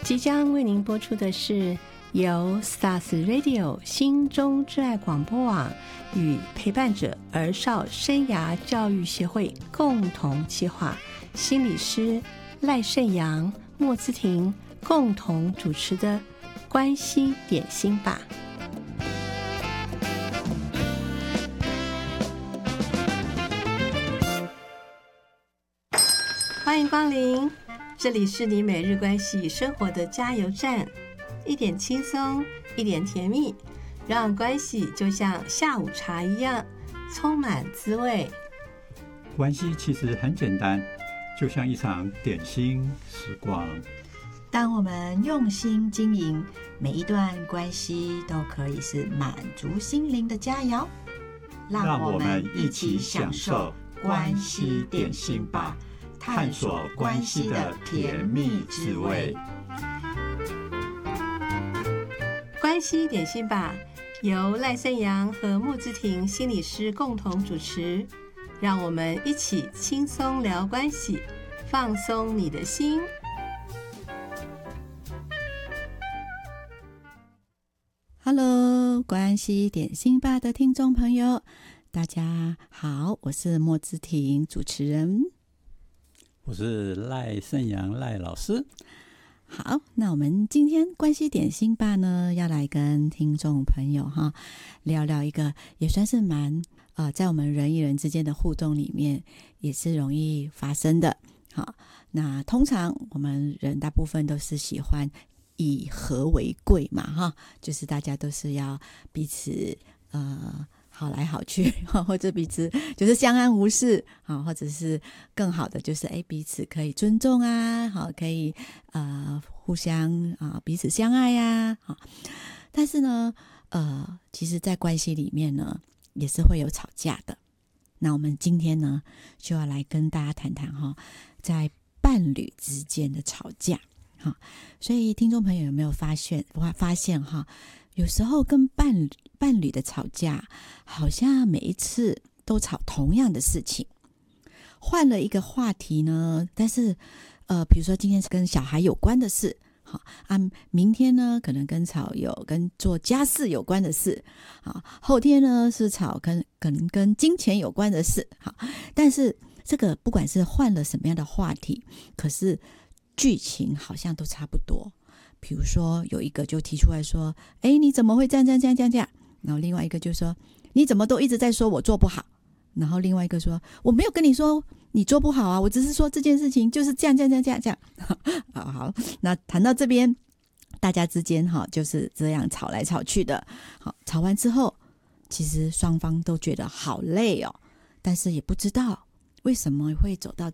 即将为您播出的是由 Stars Radio 心中之爱广播网与陪伴者儿少生涯教育协会共同企划，心理师赖胜阳、莫姿婷共同主持的关系点心吧。欢迎光临，这里是你每日关系与生活的加油站，一点轻松，一点甜蜜，让关系就像下午茶一样充满滋味。 关系其实很简单，就像一场点心时光。 当我们用心经营，每一段关系都可以是满足心灵的佳肴。 让我们一起享受关系点心吧，探索关系的甜蜜滋味。 关系点心吧，由赖胜阳和莫姿婷心理师共同主持，让我们一起轻松聊关系，放松你的心。 Hello， 关系点心吧的听众朋友，大家好，我是莫姿婷主持人。 我是赖胜阳赖老师。 好，那我们今天关系点心吧呢，要来跟听众朋友聊聊一个也算是蛮在我们人与人之间的互动里面也是容易发生的。好，那通常我们人大部分都是喜欢以和为贵嘛，就是大家都是要彼此好来好去，或者彼此就是相安无事，或者是更好的就是彼此可以尊重啊，可以互相彼此相爱啊。但是呢其实在关系里面呢也是会有吵架的。那我们今天呢就要来跟大家谈谈在伴侣之间的吵架。所以听众朋友有没有发现有时候跟伴侣的吵架好像每一次都吵同样的事情，换了一个话题呢，但是比如说今天是跟小孩有关的事，明天呢可能跟做家事有关的事，后天呢是吵可能跟金钱有关的事。但是这个不管是换了什么样的话题，可是剧情好像都差不多。比如说有一个就提出来说，你怎么会这样，然后另外一个就说你怎么都一直在说我做不好，然后另外一个说我没有跟你说你做不好啊，我只是说这件事情就是这样好，那谈到这边大家之间就是这样吵来吵去的。好，吵完之后其实双方都觉得好累哦，但是也不知道为什么会走到